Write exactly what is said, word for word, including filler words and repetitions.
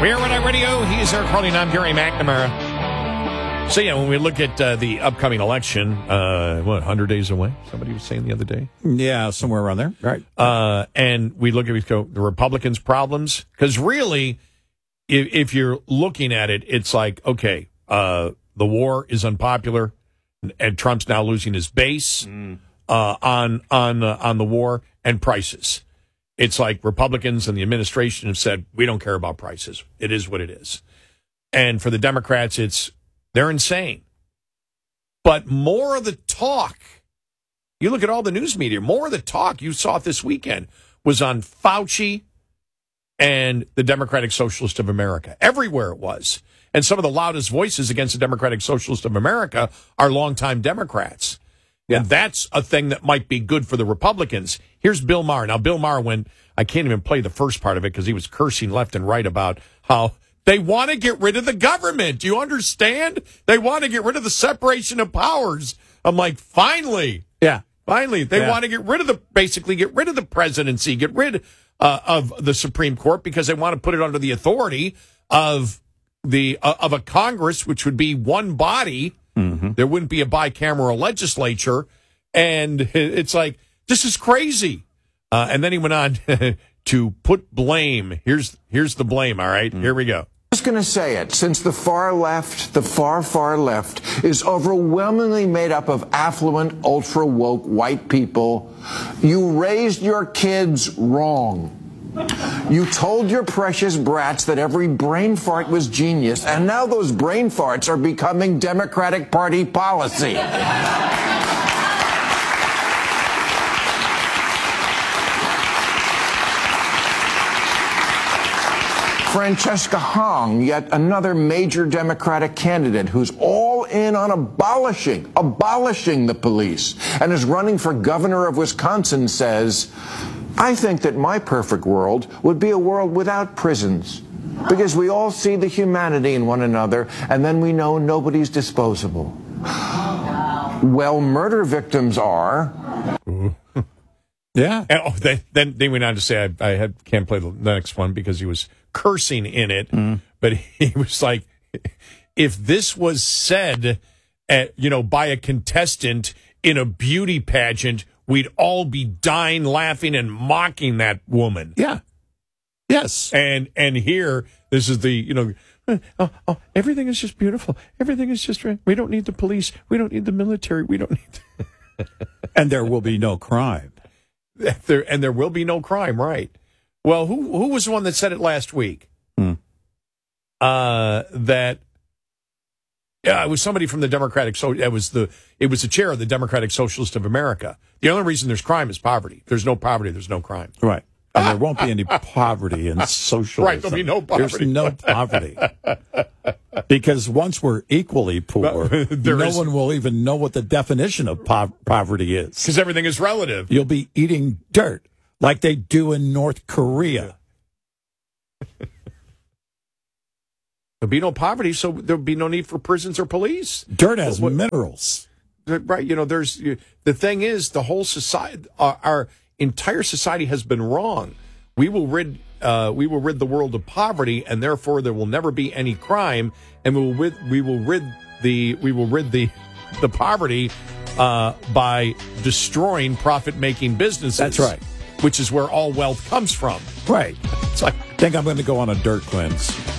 We are Red Radio. He is Eric Harley, and I'm Gary McNamara. So, yeah, when we look at uh, the upcoming election, uh, what, one hundred days away? Somebody was saying the other day. Yeah, somewhere around there. Right. Uh, and we look at we go, the Republicans' problems. Because really, if, if you're looking at it, it's like, okay, uh, the war is unpopular, and, and Trump's now losing his base mm. uh, on on uh, on the war and prices. It's like Republicans and the administration have said, we don't care about prices. It is what it is. And for the Democrats, it's they're insane. But more of the talk, you look at all the news media, more of the talk you saw it this weekend was on Fauci and the Democratic Socialist of America. Everywhere it was. And some of the loudest voices against the Democratic Socialist of America are longtime Democrats. Yeah. And that's a thing that might be good for the Republicans. Here's Bill Maher. Now, Bill Maher, when I can't even play the first part of it because he was cursing left and right about how they want to get rid of the government. Do you understand? They want to get rid of the separation of powers. I'm like, finally. Yeah. Finally. They yeah. want to get rid of the, basically get rid of the presidency, get rid uh, of the Supreme Court because they want to put it under the authority of the uh, of a Congress, which would be one body. Mm-hmm. There wouldn't be a bicameral legislature. And it's like, this is crazy. Uh, and then he went on to put blame. Here's here's the blame, all right? Mm-hmm. Here we go. I'm just going to say it. Since the far left, the far, far left, is overwhelmingly made up of affluent, ultra-woke white people, you raised your kids wrong. You told your precious brats that every brain fart was genius, and now those brain farts are becoming Democratic Party policy. Francesca Hong, yet another major Democratic candidate who's all in on abolishing, abolishing the police, and is running for governor of Wisconsin, says, I think that my perfect world would be a world without prisons, because we all see the humanity in one another, and then we know nobody's disposable. Well, murder victims are. Yeah. And, oh, they, then they went on to say, I, I had, can't play the next one because he was cursing in it, mm. but he was like, if this was said, at, you know, by a contestant in a beauty pageant, we'd all be dying, laughing, and mocking that woman. Yeah. Yes. And and here, this is the, you know, oh, oh, everything is just beautiful. Everything is just right. We don't need the police. We don't need the military. We don't need. And there will be no crime. There and there will be no crime, right? Well, who who was the one that said it last week? Hmm. Uh, that. Yeah, it was somebody from the Democratic. So it was the it was the chair of the Democratic Socialist of America. The only reason there's crime is poverty. There's no poverty. There's no crime. Right, and there won't be any poverty in socialism. Right, there'll be no poverty. There's no poverty because once we're equally poor, no is, one will even know what the definition of po- poverty is. Because everything is relative. You'll be eating dirt like they do in North Korea. There'll be no poverty, so there'll be no need for prisons or police. Dirt has what, minerals. Right, you know, there's the thing is the whole society, our, our entire society has been wrong. We will rid, uh, we will rid the world of poverty, and therefore there will never be any crime, and we will rid, we will rid the, we will rid the, the poverty uh, by destroying profit-making businesses. That's right. Which is where all wealth comes from. Right. It's like, I think I'm going to go on a dirt cleanse.